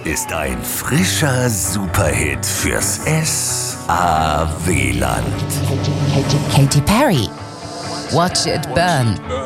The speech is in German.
ist ein frischer Superhit fürs S.A.W.Land. Katy Perry. Watch It Burn.